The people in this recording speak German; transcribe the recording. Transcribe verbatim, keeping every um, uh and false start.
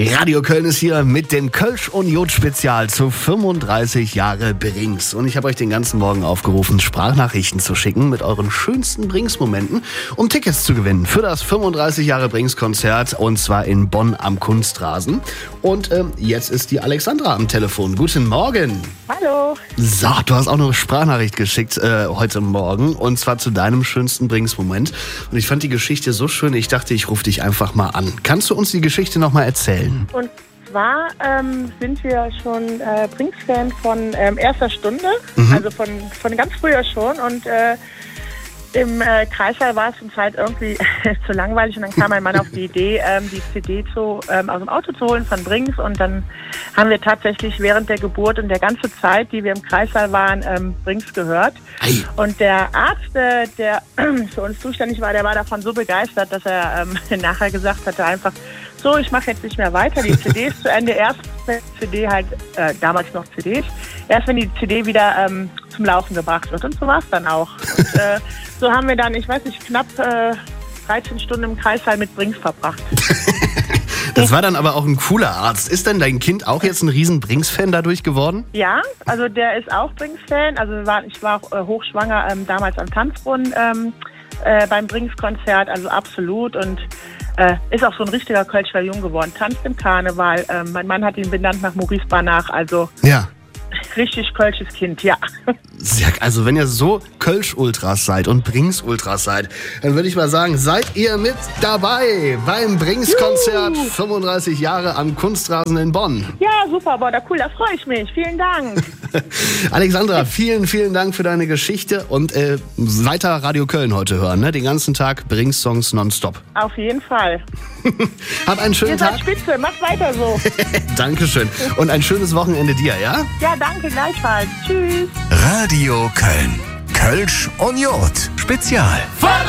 Radio Köln ist hier mit dem Kölsch und Jod Spezial zu fünfunddreißig Jahre Brings. Und ich habe euch den ganzen Morgen aufgerufen, Sprachnachrichten zu schicken mit euren schönsten Brings-Momenten, um Tickets zu gewinnen für das fünfunddreißig Jahre Brings-Konzert, und zwar in Bonn am Kunstrasen. Und ähm, jetzt ist die Alexandra am Telefon. Guten Morgen. Hallo. So, du hast auch noch eine Sprachnachricht geschickt äh, heute Morgen, und zwar zu deinem schönsten Brings-Moment. Und ich fand die Geschichte so schön, ich dachte, ich rufe dich einfach mal an. Kannst du uns die Geschichte noch mal erzählen? Und zwar ähm, sind wir schon äh, Brings-Fan von ähm, erster Stunde, mhm. also von, von ganz früher schon. Und äh, im äh, Kreißsaal war es uns halt irgendwie zu langweilig, und dann kam mein Mann auf die Idee, ähm, die C D zu, ähm, aus dem Auto zu holen von Brings. Und dann haben wir tatsächlich während der Geburt und der ganze Zeit, die wir im Kreißsaal waren, ähm, Brings gehört. Ei. Und der Arzt, äh, der für uns zuständig war, der war davon so begeistert, dass er ähm, nachher gesagt hatte, einfach so, ich mache jetzt nicht mehr weiter, die C D ist zu Ende, erst wenn die C D halt, äh, damals noch C Ds, erst wenn die C D wieder ähm, zum Laufen gebracht wird. Und so war es dann auch. Und äh, so haben wir dann, ich weiß nicht, knapp äh, dreizehn Stunden im Kreißsaal mit Brings verbracht. Das war dann aber auch ein cooler Arzt. Ist denn dein Kind auch jetzt ein riesen Brings-Fan dadurch geworden? Ja, also der ist auch Brings-Fan. Also war, ich war auch äh, hochschwanger ähm, damals am Tanzbrunnen ähm, äh, beim Brings-Konzert, also absolut. Und Äh, ist auch so ein richtiger Kölscher Jung geworden. Tanzt im Karneval. Ähm, mein Mann hat ihn benannt nach Maurice Banach. Also ja. Richtig kölsches Kind, ja. Also wenn ihr so Kölsch-Ultras seid und Brings-Ultras seid, dann würde ich mal sagen, seid ihr mit dabei beim Brings-Konzert, fünfunddreißig Jahre am Kunstrasen in Bonn. Ja, super, boah, da cool, da freue ich mich. Vielen Dank. Alexandra, vielen, vielen Dank für deine Geschichte, und äh, weiter Radio Köln heute hören, ne? Den ganzen Tag Brings-Songs nonstop. Auf jeden Fall. Hab einen schönen ihr Tag. Seid spitze, macht weiter so. Dankeschön. Und ein schönes Wochenende dir, ja? Ja, danke, gleichfalls. Tschüss. Radio Köln. Kölsch und Jod Spezial.